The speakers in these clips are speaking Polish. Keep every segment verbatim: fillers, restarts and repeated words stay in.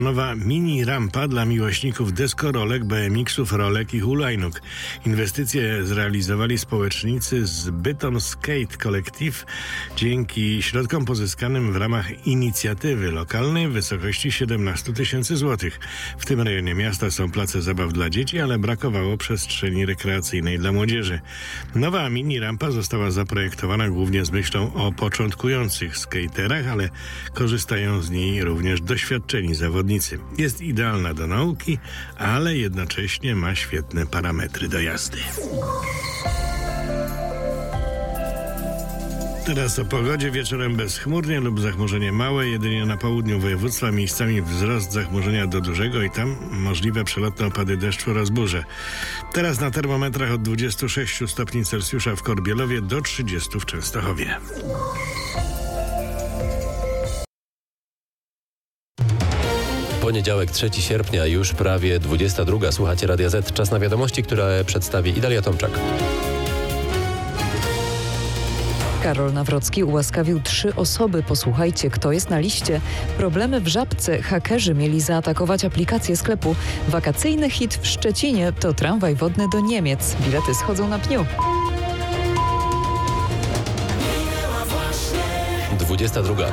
Nowa mini rampa dla miłośników deskorolek, B M X-ów, rolek i hulajnóg. Inwestycje zrealizowali społecznicy z Bytom Skate Collective dzięki środkom pozyskanym w ramach inicjatywy lokalnej w wysokości siedemnaście tysięcy złotych. W tym rejonie miasta są place zabaw dla dzieci, ale brakowało przestrzeni rekreacyjnej dla młodzieży. Nowa mini rampa została zaprojektowana głównie z myślą o początkujących skaterach, ale korzystają z niej również doświadczeni zawodnicy. Jest idealna do nauki, ale jednocześnie ma świetne parametry do jazdy. Teraz o pogodzie. Wieczorem bezchmurnie lub zachmurzenie małe, jedynie na południu województwa miejscami wzrost zachmurzenia do dużego i tam możliwe przelotne opady deszczu oraz burze. Teraz na termometrach od dwudziestu sześciu stopni Celsjusza w Korbielowie do trzydziestu w Częstochowie. Poniedziałek, trzeciego sierpnia, już prawie dwudziesta druga. Słuchacie Radia Z. Czas na wiadomości, które przedstawi Idalia Tomczak. Karol Nawrocki ułaskawił trzy osoby. Posłuchajcie, kto jest na liście. Problemy w Żabce. Hakerzy mieli zaatakować aplikację sklepu. Wakacyjny hit w Szczecinie to tramwaj wodny do Niemiec. Bilety schodzą na pniu. dwudziesta druga.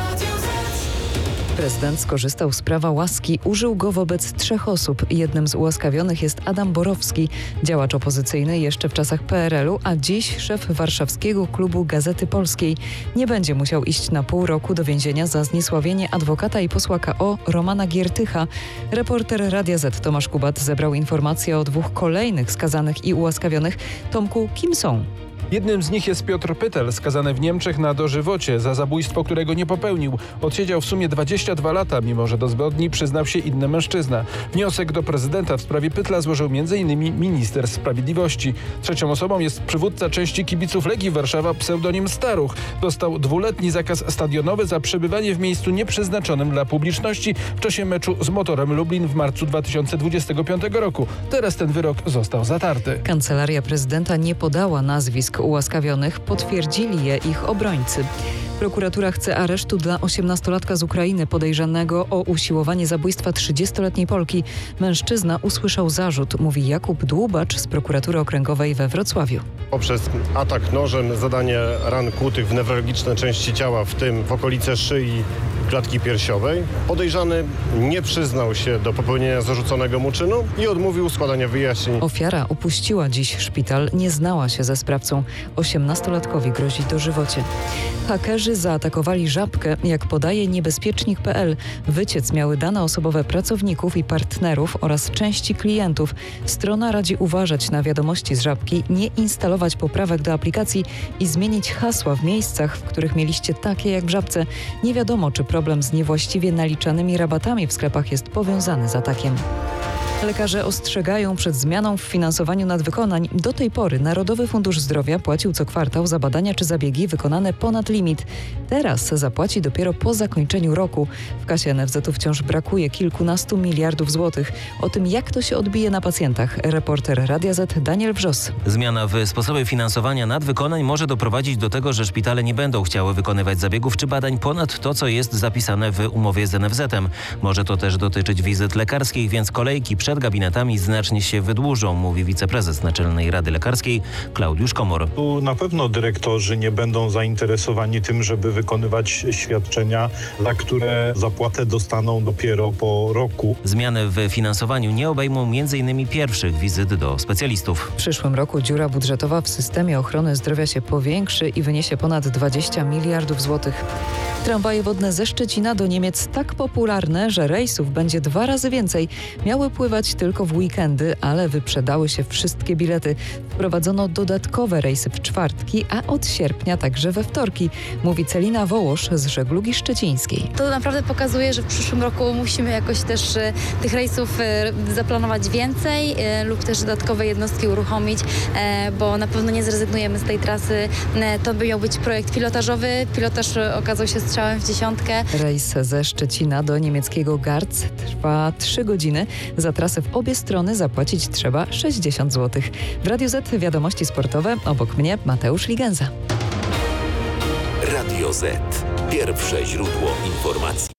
Prezydent skorzystał z prawa łaski. Użył go wobec trzech osób. Jednym z ułaskawionych jest Adam Borowski, działacz opozycyjny jeszcze w czasach P R L u, a dziś szef warszawskiego klubu Gazety Polskiej. Nie będzie musiał iść na pół roku do więzienia za zniesławienie adwokata i posła K O Romana Giertycha. Reporter Radia Z Tomasz Kubat zebrał informacje o dwóch kolejnych skazanych i ułaskawionych. Tomku, kim są? Jednym z nich jest Piotr Pytel, skazany w Niemczech na dożywocie za zabójstwo, którego nie popełnił. Odsiedział w sumie dwadzieścia dwa lata, mimo że do zbrodni przyznał się inny mężczyzna. Wniosek do prezydenta w sprawie Pytla złożył m.in. minister sprawiedliwości. Trzecią osobą jest przywódca części kibiców Legii Warszawa, pseudonim Staruch. Dostał dwuletni zakaz stadionowy za przebywanie w miejscu nieprzeznaczonym dla publiczności w czasie meczu z Motorem Lublin w marcu dwa tysiące dwudziestego piątego roku. Teraz ten wyrok został zatarty. Kancelaria prezydenta nie podała nazwisk ułaskawionych, potwierdzili je ich obrońcy. Prokuratura chce aresztu dla osiemnastolatka z Ukrainy podejrzanego o usiłowanie zabójstwa trzydziestoletniej Polki. Mężczyzna usłyszał zarzut, mówi Jakub Dłubacz z prokuratury okręgowej we Wrocławiu. Poprzez atak nożem, zadanie ran kłutych w newralgiczne części ciała, w tym w okolice szyi, klatki piersiowej. Podejrzany nie przyznał się do popełnienia zarzuconego mu czynu i odmówił składania wyjaśnień. Ofiara opuściła dziś szpital, nie znała się ze sprawcą. osiemnastolatkowi grozi dożywocie. Hakerzy zaatakowali Żabkę, jak podaje niebezpiecznik kropka p l. Wyciec miały dane osobowe pracowników i partnerów oraz części klientów. Strona radzi uważać na wiadomości z Żabki, nie instalować poprawek do aplikacji i zmienić hasła w miejscach, w których mieliście takie jak w Żabce. Nie wiadomo, czy problem z niewłaściwie naliczanymi rabatami w sklepach jest powiązany z atakiem. Lekarze ostrzegają przed zmianą w finansowaniu nadwykonań. Do tej pory Narodowy Fundusz Zdrowia płacił co kwartał za badania czy zabiegi wykonane ponad limit. Teraz zapłaci dopiero po zakończeniu roku. W kasie N F Z-u wciąż brakuje kilkunastu miliardów złotych. O tym, jak to się odbije na pacjentach, reporter Radia Z Daniel Wrzos. Zmiana w sposobie finansowania nadwykonań może doprowadzić do tego, że szpitale nie będą chciały wykonywać zabiegów czy badań ponad to, co jest zapisane w umowie z N F Z-em. Może to też dotyczyć wizyt lekarskich, więc kolejki przed gabinetami znacznie się wydłużą, mówi wiceprezes Naczelnej Rady Lekarskiej Klaudiusz Komor. Tu na pewno dyrektorzy nie będą zainteresowani tym, żeby wykonywać świadczenia, za które zapłatę dostaną dopiero po roku. Zmiany w finansowaniu nie obejmą między innymi pierwszych wizyt do specjalistów. W przyszłym roku dziura budżetowa w systemie ochrony zdrowia się powiększy i wyniesie ponad dwadzieścia miliardów złotych. Tramwaje wodne ze Szczecina do Niemiec tak popularne, że rejsów będzie dwa razy więcej. Miały pływać tylko w weekendy, ale wyprzedały się wszystkie bilety. Wprowadzono dodatkowe rejsy w czwartki, a od sierpnia także we wtorki, mówi Celina Wołosz z Żeglugi Szczecińskiej. To naprawdę pokazuje, że w przyszłym roku musimy jakoś też e, tych rejsów e, zaplanować więcej e, lub też dodatkowe jednostki uruchomić, e, bo na pewno nie zrezygnujemy z tej trasy. E, to by miał być projekt pilotażowy. Pilotaż okazał się strzałem w dziesiątkę. Rejs ze Szczecina do niemieckiego Garz trwa trzy godziny. Za trasę w obie strony zapłacić trzeba sześćdziesiąt złotych. W Radiu Z wiadomości sportowe. Obok mnie Mateusz Ligenza. Radio Z. Pierwsze źródło informacji.